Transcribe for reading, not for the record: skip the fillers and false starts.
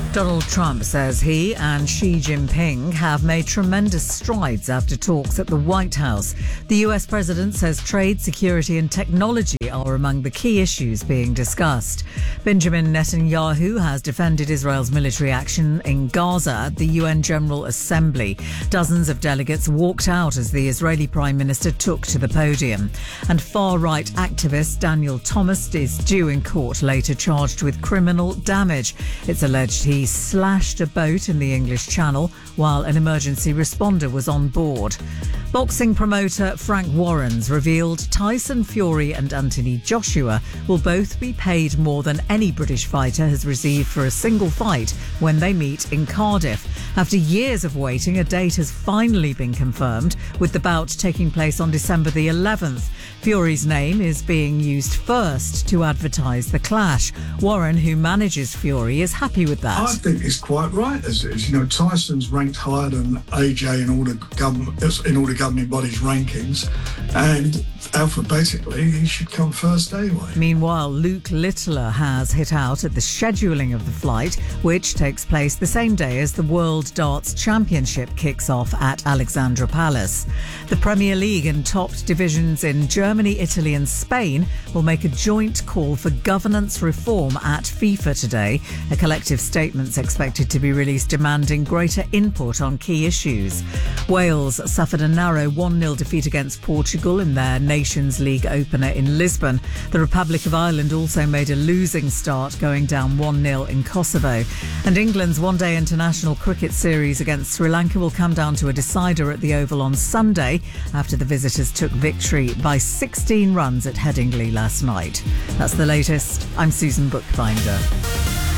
Donald Trump says he and Xi Jinping have made tremendous strides after talks at the White House. The US president says trade, security and technology are among the key issues being discussed. Benjamin Netanyahu has defended Israel's military action in Gaza at the UN General Assembly. Dozens of delegates walked out as the Israeli Prime Minister took to the podium. And far-right activist Daniel Thomas is due in court later, charged with criminal damage. It's alleged he slashed a boat in the English Channel while an emergency responder was on board. Boxing promoter Frank Warren's revealed Tyson Fury and Anthony Joshua will both be paid more than any British fighter has received for a single fight when they meet in Cardiff. After years of waiting, a date has finally been confirmed, with the bout taking place on December the 11th. Fury's name is being used first to advertise the clash. Warren, who manages Fury, is happy with that. I think it's quite right as it is. Tyson's ranked higher than AJ in all the governing bodies' rankings, and alphabetically he should come first anyway. Meanwhile, Luke Littler has hit out at the scheduling of the flight, which takes place the same day as the World Darts Championship kicks off at Alexandra Palace. The Premier League and top divisions in Germany, Italy and Spain will make a joint call for governance reform at FIFA today. A collective statement's expected to be released demanding greater input on key issues. Wales suffered a narrow 1-0 defeat against Portugal in their Nations League opener in Lisbon. The Republic of Ireland also made a losing start, going down 1-0 in Kosovo. And England's one-day international cricket series against Sri Lanka will come down to a decider at the Oval on Sunday after the visitors took victory by 16 runs at Headingley last night. That's the latest. I'm Susan Bookbinder.